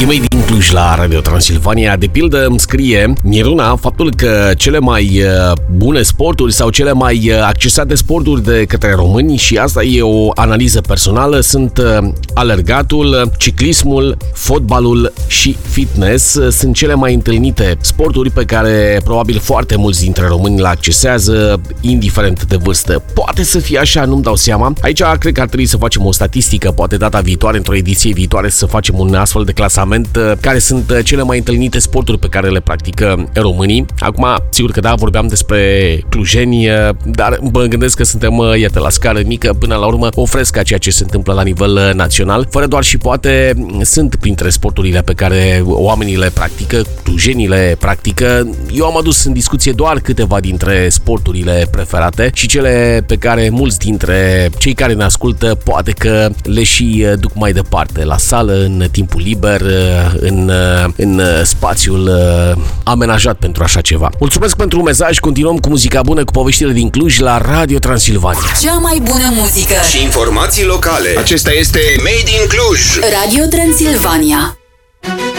e Made in Cluj la Radio Transilvania. De pildă îmi scrie Miruna faptul că cele mai bune sporturi sau cele mai accesate sporturi de către români, și asta e o analiză personală, sunt alergatul, ciclismul, fotbalul și fitness. Sunt cele mai întâlnite sporturi pe care probabil foarte mulți dintre români le accesează, indiferent de vârstă. Poate să fie așa, nu-mi dau seama. Aici cred că ar trebui să facem o statistică, poate data viitoare, într-o ediție viitoare, să facem un astfel de clasament care sunt cele mai întâlnite sporturi pe care le practică românii. Acum, sigur că da, vorbeam despre clujeni, dar mă gândesc că suntem, iată, la scară mică, până la urmă ofresc ceea ce se întâmplă la nivel național. Fără doar și poate, sunt printre sporturile pe care oamenii le practică, clujenii le practică. Eu am adus în discuție doar câteva dintre sporturile preferate și cele pe care mulți dintre cei care ne ascultă poate că le și duc mai departe, la sală, în timpul liber, în spațiul amenajat pentru așa ceva. Mulțumesc pentru mesaj, continuăm cu muzica bună, cu poveștile din Cluj la Radio Transilvania. Cea mai bună muzică și informații locale. Acesta este Made in Cluj. Radio Transilvania.